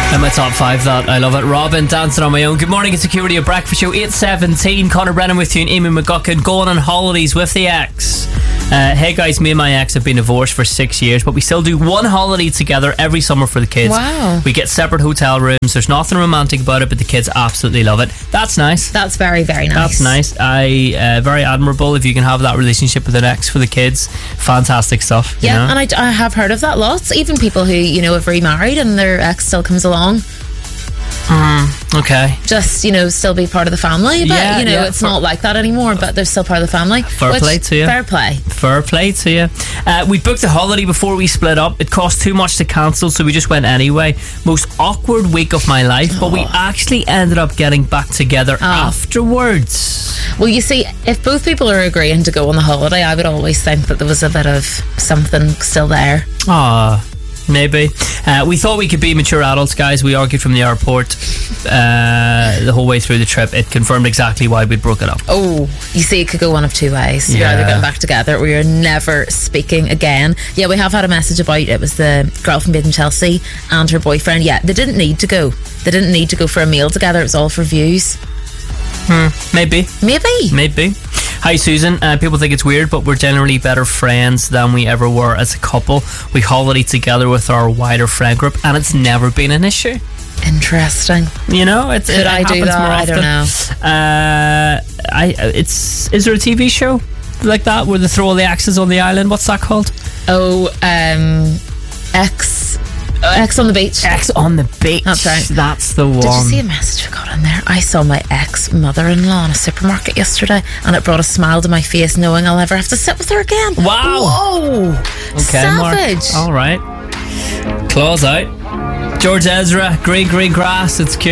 In my top 5, that I love it. Robin, Dancing on My Own. Good morning, it's Security of Breakfast Show 8:17. Conor Brennan with you and Amy McGuckin going on holidays with the ex. Hey guys, me and my ex have been divorced for 6 years, but we still do one holiday together every summer for the kids. Wow. We get separate hotel rooms. There's nothing romantic about it, but the kids absolutely love it. That's nice. That's very, very nice. That's nice. Very admirable if you can have that relationship with an ex for the kids. Fantastic stuff. Yeah, you know? and I have heard of that lots. Even people who, have remarried and their ex still comes along. Okay. Just, still be part of the family. But, it's not like that anymore, but they're still part of the family. Fair play to you. Fair play. Fair play to you. We booked a holiday before we split up. It cost too much to cancel, so we just went anyway. Most awkward week of my life, but we actually ended up getting back together afterwards. Well, you see, if both people are agreeing to go on the holiday, I would always think that there was a bit of something still there. Maybe. We thought we could be mature adults, guys. We argued from the airport the whole way through the trip. It confirmed exactly why we'd broken up. Oh, you see, it could go one of two ways. You're either getting back together or you're never speaking again. Yeah, we have had a message about it. Was the girl from Baden Chelsea and her boyfriend. Yeah, they didn't need to go. They didn't need to go for a meal together. It was all for views. Maybe. Hi Susan, people think it's weird, but we're generally better friends than we ever were as a couple. We holiday together with our wider friend group and it's never been an issue. Interesting. Could I do that? I don't know. Is there a TV show like that where they throw all the exes on the island? What's that called? X on the Beach. X on the Beach. That's right. That's the one. Did you see a message we got in there? I saw my ex-mother-in-law in a supermarket yesterday and it brought a smile to my face knowing I'll never have to sit with her again. Wow. Whoa. Okay, savage. Mark. All right. Claws out. George Ezra, Green Grass. It's cute.